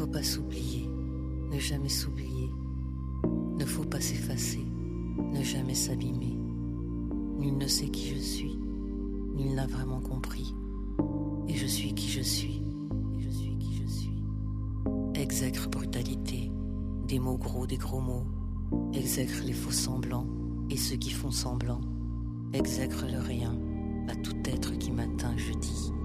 faut pas s'oublier, ne jamais s'oublier. Ne faut pas s'effacer, ne jamais s'abîmer. Nul ne sait qui je suis, nul n'a vraiment compris. Et je suis qui je suis, et je suis qui je suis. Exècre brutalité, des mots gros, des gros mots. Exècre les faux semblants et ceux qui font semblant. Exècre le rien à tout être qui m'atteint, je dis.